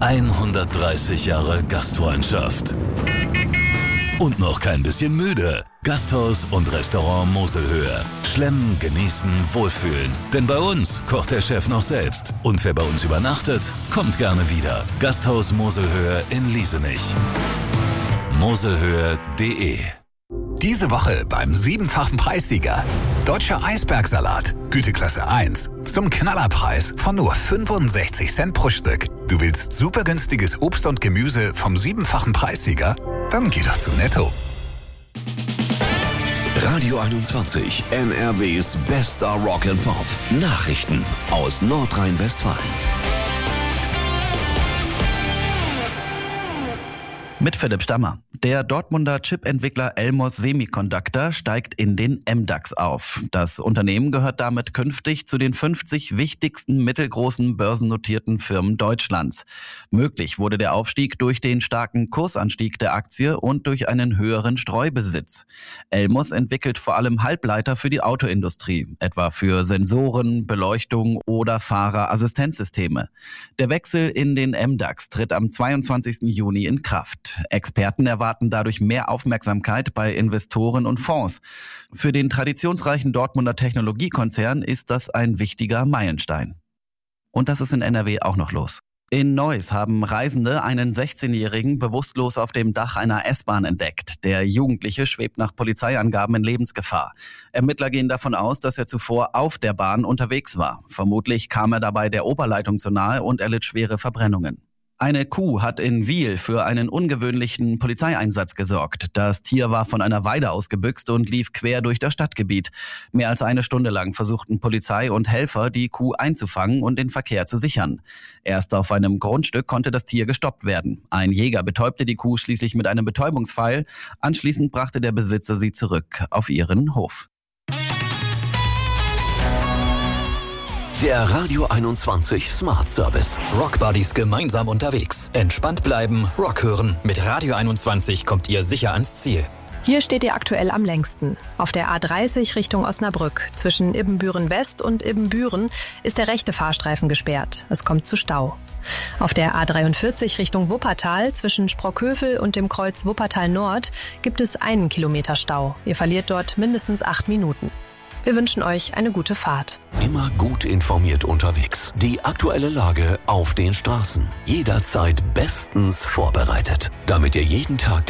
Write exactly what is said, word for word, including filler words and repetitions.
hundertdreißig Jahre Gastfreundschaft. Und noch kein bisschen müde. Gasthaus und Restaurant Moselhöhe. Schlemmen, genießen, wohlfühlen. Denn bei uns kocht der Chef noch selbst. Und wer bei uns übernachtet, kommt gerne wieder. Gasthaus Moselhöhe in Liesenich. moselhöhe punkt de. Diese Woche beim siebenfachen Preissieger. Deutscher Eisbergsalat, Güteklasse eins. Zum Knallerpreis von nur fünfundsechzig Cent pro Stück. Du willst super günstiges Obst und Gemüse vom siebenfachen Preissieger? Dann geh doch zu Netto. Radio einundzwanzig, N R Ws bester Rock and Pop. Nachrichten aus Nordrhein-Westfalen. Mit Philipp Stammer. Der Dortmunder Chip-Entwickler Elmos Semiconductor steigt in den M DAX auf. Das Unternehmen gehört damit künftig zu den fünfzig wichtigsten mittelgroßen börsennotierten Firmen Deutschlands. Möglich wurde der Aufstieg durch den starken Kursanstieg der Aktie und durch einen höheren Streubesitz. Elmos entwickelt vor allem Halbleiter für die Autoindustrie, etwa für Sensoren, Beleuchtung oder Fahrerassistenzsysteme. Der Wechsel in den M DAX tritt am zweiundzwanzigsten Juni in Kraft. Experten erwarten dadurch mehr Aufmerksamkeit bei Investoren und Fonds. Für den traditionsreichen Dortmunder Technologiekonzern ist das ein wichtiger Meilenstein. Und das ist in N R W auch noch los. In Neuss haben Reisende einen sechzehnjährigen bewusstlos auf dem Dach einer S-Bahn entdeckt. Der Jugendliche schwebt nach Polizeiangaben in Lebensgefahr. Ermittler gehen davon aus, dass er zuvor auf der Bahn unterwegs war. Vermutlich kam er dabei der Oberleitung zu nahe und erlitt schwere Verbrennungen. Eine Kuh hat in Wiel für einen ungewöhnlichen Polizeieinsatz gesorgt. Das Tier war von einer Weide ausgebüxt und lief quer durch das Stadtgebiet. Mehr als eine Stunde lang versuchten Polizei und Helfer, die Kuh einzufangen und den Verkehr zu sichern. Erst auf einem Grundstück konnte das Tier gestoppt werden. Ein Jäger betäubte die Kuh schließlich mit einem Betäubungspfeil. Anschließend brachte der Besitzer sie zurück auf ihren Hof. Der Radio einundzwanzig Smart Service. Rock Buddies gemeinsam unterwegs. Entspannt bleiben, Rock hören. Mit Radio einundzwanzig kommt ihr sicher ans Ziel. Hier steht ihr aktuell am längsten. Auf der A dreißig Richtung Osnabrück. Zwischen Ibbenbüren West und Ibbenbüren ist der rechte Fahrstreifen gesperrt. Es kommt zu Stau. Auf der A dreiundvierzig Richtung Wuppertal zwischen Sprockhövel und dem Kreuz Wuppertal Nord gibt es einen Kilometer Stau. Ihr verliert dort mindestens acht Minuten. Wir wünschen euch eine gute Fahrt. Immer gut informiert unterwegs. Die aktuelle Lage auf den Straßen. Jederzeit bestens vorbereitet, damit ihr jeden Tag